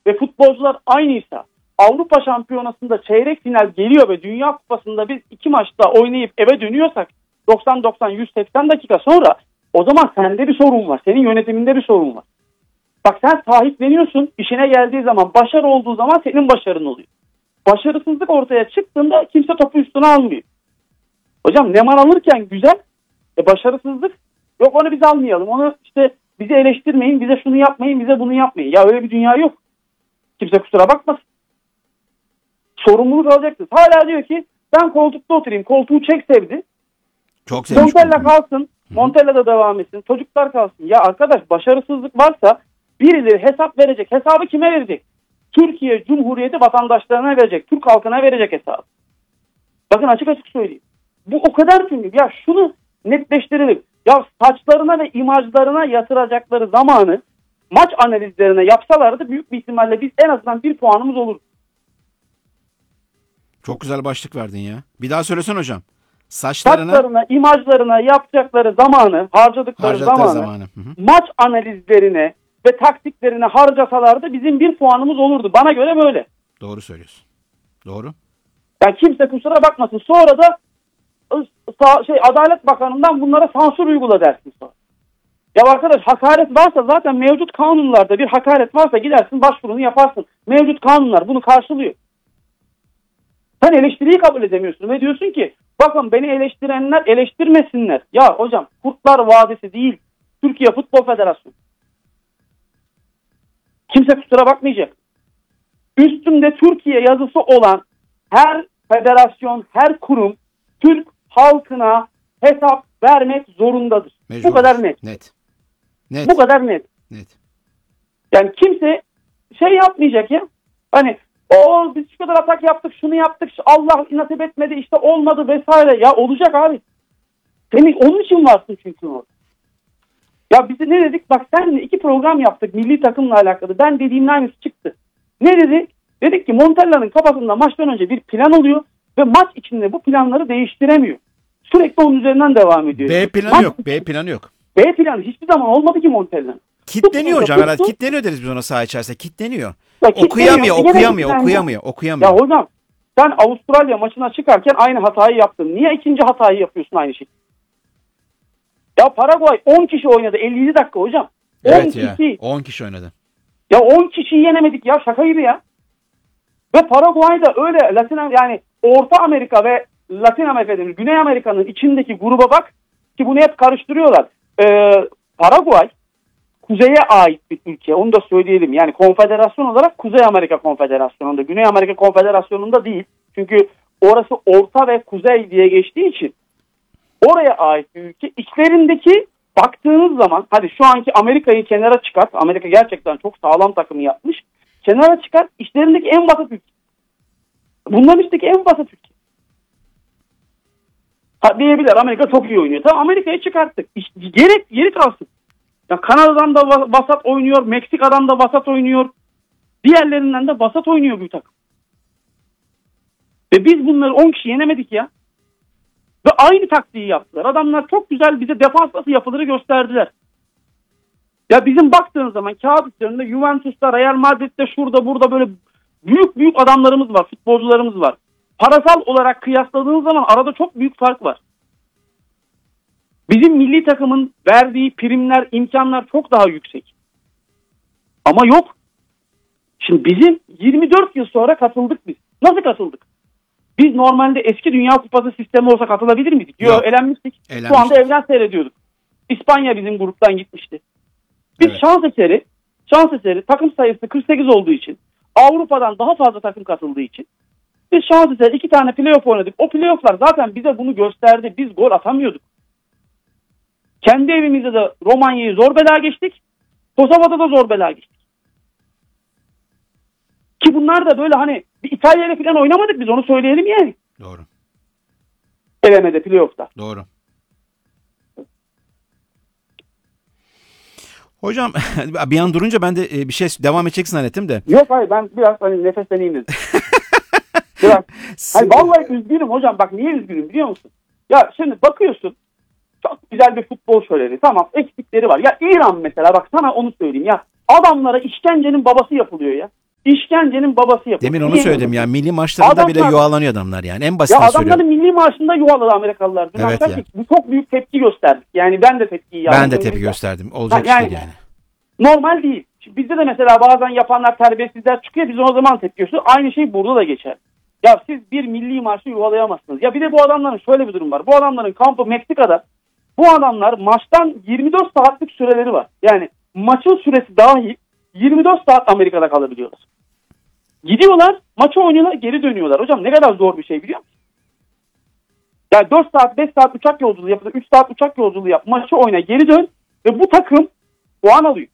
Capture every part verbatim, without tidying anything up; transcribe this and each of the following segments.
ve futbolcular aynıysa, Avrupa Şampiyonası'nda çeyrek final geliyor ve Dünya Kupası'nda biz iki maçta oynayıp eve dönüyorsak doksan doksan yüz seksen dakika sonra, o zaman sende bir sorun var. Senin yönetiminde bir sorun var. Bak sen sahipleniyorsun, işine geldiği zaman, başarı olduğu zaman senin başarın oluyor. Başarısızlık ortaya çıktığında kimse topu üstüne almıyor. Hocam Neman alırken güzel, e başarısızlık yok, onu biz almayalım. Onu işte bizi eleştirmeyin, bize şunu yapmayın, bize bunu yapmayın. Ya öyle bir dünya yok. Kimse kusura bakmasın. Sorumluluk alacaksınız. Hala diyor ki ben koltukta oturayım. Koltuğu çek sevdi. Çok sevmiş. Montella kalsın. Montella da devam etsin. Çocuklar kalsın. Ya arkadaş, başarısızlık varsa birileri hesap verecek. Hesabı kime verecek? Türkiye Cumhuriyeti vatandaşlarına verecek. Türk halkına verecek hesabı. Bakın açık açık söyleyeyim. Bu o kadar çünkü. Ya şunu netleştirelim. Ya saçlarına ve imajlarına yatıracakları zamanı maç analizlerine yapsalardı büyük bir ihtimalle biz en azından bir puanımız olur. Çok güzel başlık verdin ya. Bir daha söylesen hocam. Saçlarına, Saçlarına, imajlarına yapacakları zamanı, harcadıkları harcadıkları zamanı, zamanı. Hı hı. maç analizlerine ve taktiklerine harcasalardı bizim bir puanımız olurdu. Bana göre böyle. Doğru söylüyorsun. Doğru. Yani kimse kusura bakmasın. Sonra da şey Adalet Bakanı'ndan bunlara sansür uygula dersin sonra. Ya arkadaş, hakaret varsa zaten mevcut kanunlarda bir hakaret varsa gidersin başvurunu yaparsın. Mevcut kanunlar bunu karşılıyor. Sen eleştiriyi kabul edemiyorsun ve diyorsun ki bakın beni eleştirenler eleştirmesinler. Ya hocam, Kurtlar Vadisi değil, Türkiye Futbol Federasyonu. Kimse kusura bakmayacak. Üstünde Türkiye yazısı olan her federasyon, her kurum Türk halkına hesap vermek zorundadır. Mecbur. Bu kadar net. Net. Net. Bu kadar net. Net. Yani kimse şey yapmayacak ya. Hani o biz şu kadar atak yaptık, şunu yaptık, Allah nasip etmedi, işte olmadı vesaire. Ya olacak abi. Senin onun için varsın çünkü orada. Ya bize ne dedik? Bak seninle iki program yaptık milli takımla alakalı. Ben dediğimin aynısı çıktı. Ne dedik? Dedik ki Montella'nın kafasında maçtan önce bir plan oluyor ve maç içinde bu planları değiştiremiyor. Sürekli onun üzerinden devam ediyor. B planı maç, yok. B planı yok. B planı hiçbir zaman olmadı ki Montella'nın. Kitleniyor hocam herhalde. tuttu. Kitleniyor deriz biz ona saha içerisinde. Kitleniyor. Ya okuyamıyor, kitleniyor. okuyamıyor, Yani, okuyamıyor, okuyamıyor. Ya hocam sen Avustralya maçına çıkarken aynı hatayı yaptın. Niye ikinci hatayı yapıyorsun aynı şey? Ya Paraguay on kişi oynadı elli yedi dakika hocam. Evet on ya. kişi. on kişi oynadı. Ya on kişiyi yenemedik ya, şaka gibi ya. Ve Paraguay'da öyle Latin yani Orta Amerika ve Latin Amerika değil, Güney Amerika'nın içindeki gruba bak ki bunu hep karıştırıyorlar. Ee, Paraguay kuzeye ait bir ülke, onu da söyleyelim. Yani konfederasyon olarak Kuzey Amerika Konfederasyonu'nda, Güney Amerika Konfederasyonu'nda değil. Çünkü orası Orta ve Kuzey diye geçtiği için oraya ait bir ülke. İçlerindeki baktığınız zaman, hadi şu anki Amerika'yı kenara çıkart. Amerika gerçekten çok sağlam takım yapmış. Kenara çıkart, içlerindeki en basit ülke. Bunların içindeki en basit ülke. Ha, diyebilir Amerika çok iyi oynuyor. Tamam, Amerika'yı çıkarttık. İşte, gerek geri kalsın. Ya Kanada'dan da vasat oynuyor, Meksika'dan da vasat oynuyor. Diğerlerinden de vasat oynuyor bu takım. Ve biz bunları on kişi yenemedik ya. Ve aynı taktiği yaptılar. Adamlar çok güzel bize defans nasıl yapılırı gösterdiler. Ya bizim baktığınız zaman kağıt üzerinde Juventus'ta, Real Madrid'de, şurada burada böyle büyük büyük adamlarımız var, futbolcularımız var. Parasal olarak kıyasladığınız zaman arada çok büyük fark var. Bizim milli takımın verdiği primler, imkanlar çok daha yüksek. Ama yok. Şimdi bizim yirmi dört yıl sonra katıldık biz. Nasıl katıldık? Biz normalde eski Dünya Kupası sistemi olsa katılabilir miydik? Yok, elenmiştik. Elenmiştik. Şu anda evden seyrediyorduk. İspanya bizim gruptan gitmişti. Biz Evet. şans eseri, şans eseri takım sayısı kırk sekiz olduğu için, Avrupa'dan daha fazla takım katıldığı için biz şans eseri iki tane playoff oynadık. O playofflar zaten bize bunu gösterdi. Biz gol atamıyorduk. Kendi evimizde de Romanya'yı zor bela geçtik. Kosova'da da zor bela geçtik. Ki bunlar da böyle hani bir İtalya ile falan oynamadık biz, onu söyleyelim yani. Doğru. Elemede, playoff'ta. Doğru. Hocam bir an durunca ben de bir şey devam edeceksin zannettim de. Yok hayır, ben biraz hani nefesleneyim dedim. Biraz. Hayır, vallahi üzgünüm hocam, bak niye üzgünüm biliyor musun? Ya şimdi bakıyorsun çok güzel bir futbol şöleni, tamam, eksikleri var. Ya İran mesela, bak sana onu söyleyeyim ya, adamlara işkencenin babası yapılıyor ya. işkencenin babası yapıyor. Demin onu Niye söyledim yapıyor? ya. Milli maçlarında Adamlar, bile yuvalanıyor adamlar yani. En ya basitten adamların söylüyorum. milli maaşında yuvarladı Amerikalılar. Dün Evet akşam ya. bu çok büyük tepki gösterdik. Yani ben de tepkiyi Ben de yaptım. tepki gösterdim. Olacak Ha, işte yani- yani. Normal değil. Şimdi bizde de mesela bazen yapanlar terbiyesizler çıkıyor. Biz o zaman tepki gösteriyoruz. Aynı şey burada da geçer. Ya siz bir milli marşı yuvalayamazsınız. Ya bir de bu adamların şöyle bir durum var. Bu adamların kampı Meksika'da. Bu adamlar maçtan yirmi dört saatlik süreleri var. Yani maçın süresi dahil yirmi dört saat Amerika'da kalabiliyorlar. Gidiyorlar, maçı oynuyorlar, geri dönüyorlar. Hocam ne kadar zor bir şey biliyor musun? Yani dört saat, beş saat uçak yolculuğu yap, üç saat uçak yolculuğu yap, maçı oyna, geri dön ve bu takım puan alıyor.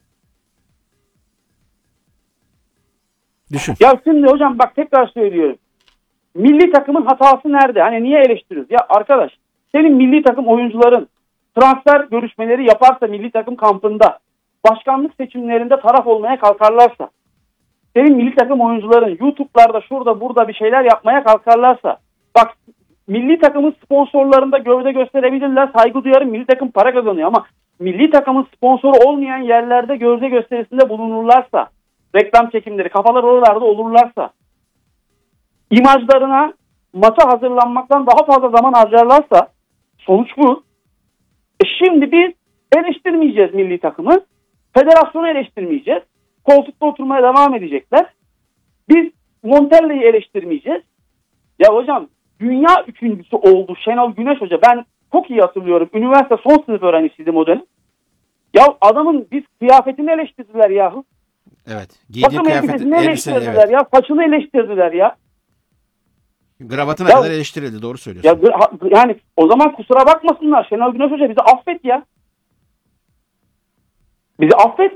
Düşün. Ya şimdi hocam bak tekrar söylüyorum. Milli takımın hatası nerede? Hani niye eleştiriyoruz? Ya arkadaş, senin milli takım oyuncuların transfer görüşmeleri yaparsa milli takım kampında, başkanlık seçimlerinde taraf olmaya kalkarlarsa, senin milli takım oyuncuların YouTube'larda şurada burada bir şeyler yapmaya kalkarlarsa, bak milli takımın sponsorlarında gövde gösterebilirler, saygı duyarım, milli takım para kazanıyor ama milli takımın sponsoru olmayan yerlerde gövde gösterisinde bulunurlarsa, reklam çekimleri, kafalar oralarda olurlarsa, imajlarına maça hazırlanmaktan daha fazla zaman harcarlarsa sonuç bu. E şimdi biz eleştirmeyeceğiz milli takımı. Federasyonu eleştirmeyeceğiz. Koltukta oturmaya devam edecekler. Biz Montella'yı eleştirmeyeceğiz. Ya hocam dünya üçüncüsü oldu Şenol Güneş Hoca. Ben çok iyi hatırlıyorum. Üniversite son sınıf öğrencisiydim o dönem. Ya adamın biz kıyafetini eleştirdiler yahu. Evet. Giydiği Takım kıyafet, elbisesini elbise, eleştirdiler evet. ya. Saçını eleştirdiler ya. Gravatına Ya- kadar eleştirildi. Doğru Ya söylüyorsun. gı- ha- yani o zaman kusura bakmasınlar. Şenol Güneş Hoca bizi affet ya. Bizi affet.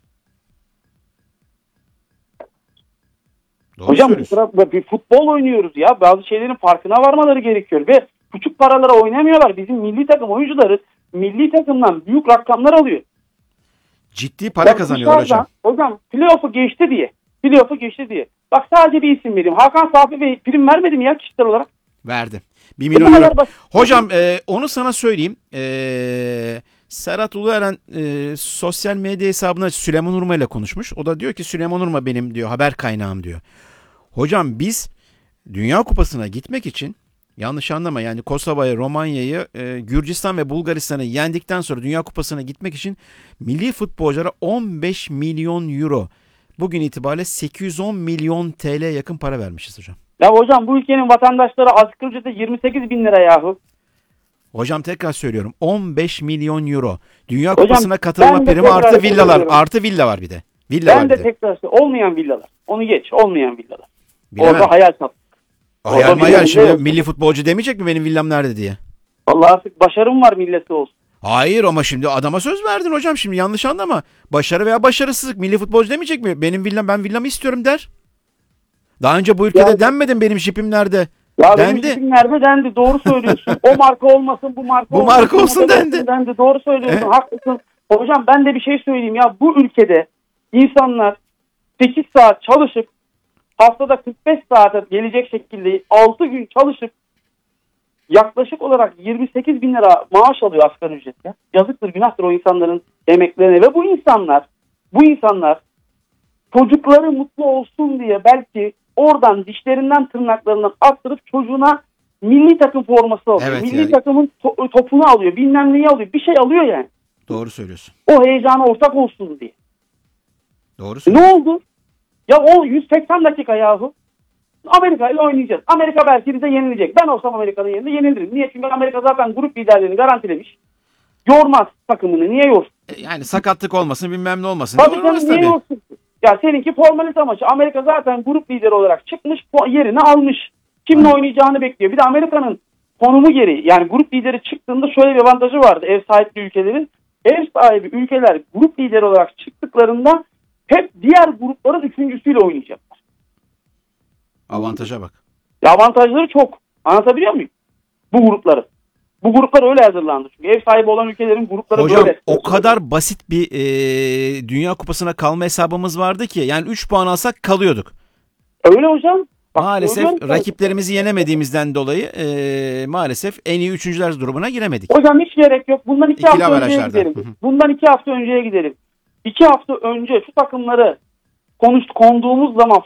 Doğru Hocam söylüyorsun. kusura, bir futbol oynuyoruz ya. Bazı şeylerin farkına varmaları gerekiyor. Ve küçük paralara oynamıyorlar. Bizim milli takım oyuncuları milli takımdan büyük rakamlar alıyor. Ciddi para Bak kazanıyorlar hocam. dışarıdan, hocam playoff'u geçti diye. Playoff'u geçti diye. Bak sadece bir isim vereyim. Hakan Safi Bey prim vermedi mi ya kişisel olarak? Verdi. Bir Bu milyon kadar euro. basit. Hocam e, onu sana söyleyeyim. E, Serhat Ulueren e, sosyal medya hesabına Süleyman Urma ile konuşmuş. O da diyor ki Süleyman Urma benim diyor haber kaynağım diyor. Hocam biz Dünya Kupası'na gitmek için yanlış anlama yani Kosova'yı, Romanya'yı, e, Gürcistan ve Bulgaristan'ı yendikten sonra Dünya Kupası'na gitmek için milli futbolculara on beş milyon euro bugün itibariyle sekiz yüz on milyon T L'ye yakın para vermişiz hocam. Ya hocam bu ülkenin vatandaşları asgari ücreti yirmi sekiz bin lira yahu. Hocam tekrar söylüyorum on beş milyon euro. Dünya Hocam, Kupası'na katılma ben de primi tekrar artı villalar. söylüyorum. Artı villa var bir de. Villa var Ben bir de de. tekrar söylüyorum. Olmayan villalar. Onu geç. Olmayan villalar. Bilemem. Orada hayal sat. Hayal orada mayal bir şimdi yok. milli futbolcu demeyecek mi benim villam nerede diye. Vallahi artık başarım var milleti olsun. Hayır ama şimdi adama söz verdin hocam şimdi yanlış anlama. Başarı veya başarısızlık milli futbolcu demeyecek mi? Benim villam ben villamı istiyorum der. Daha önce bu ülkede Ya- denmedin benim jipim nerede? Ya Dendi. benim şipim nerede dendi. Doğru söylüyorsun. O marka olmasın, bu marka Bu olmasın. marka olsun bu marka dendi. dendi. Doğru söylüyorsun. E? Haklısın. Hocam ben de bir şey söyleyeyim ya. Bu ülkede insanlar sekiz saat çalışıp haftada kırk beş saate gelecek şekilde altı gün çalışıp yaklaşık olarak yirmi sekiz bin lira maaş alıyor asgari ücretle. Yazıktır, günahtır o insanların emeklerine ve bu insanlar bu insanlar çocukları mutlu olsun diye belki oradan dişlerinden tırnaklarından attırıp çocuğuna milli takım forması alıyor. Evet milli yani. takımın to- topunu alıyor. Bilmem neyi alıyor. Bir şey alıyor yani. Doğru söylüyorsun. O heyecana ortak olsun diye. Doğru E söylüyorsun. ne oldu? Ya o yüz seksen dakika yahu. Amerika ile oynayacağız. Amerika belki bize yenilecek. Ben olsam Amerika'nın yerinde yenilirim. Niye? Çünkü Amerika zaten grup liderliğini garantilemiş. Yormaz takımını. Niye yorsun? E, Yani sakatlık olmasın bilmem ne olmasın. Tabii Doğru canım, orası niye tabii. yorsun? Ya seninki formalite maçı. Amerika zaten grup lideri olarak çıkmış, pu- yerini almış. Kimle oynayacağını bekliyor. Bir de Amerika'nın konumu gereği. Yani grup lideri çıktığında şöyle bir avantajı vardı ev sahibi ülkelerin. Ev sahibi ülkeler grup lideri olarak çıktıklarında hep diğer grupların üçüncüsüyle oynayacaklar. Avantaja bak. Ya avantajları çok. Anlatabiliyor muyum? Bu grupları. Bu gruplar öyle hazırlandı. Çünkü ev sahibi olan ülkelerin grupları Hocam böyle. o kadar basit bir e, Dünya Kupası'na kalma hesabımız vardı ki yani üç puan alsak kalıyorduk. Öyle hocam. Bak, Maalesef söylüyorum. rakiplerimizi yenemediğimizden dolayı e, maalesef en iyi üçüncüler durumuna giremedik. Hocam hiç gerek yok. Bundan iki İkili hafta önceye averajlarda. gidelim. Hı hı. Bundan iki hafta önceye gidelim. İki hafta önce şu takımları konuş, konduğumuz zaman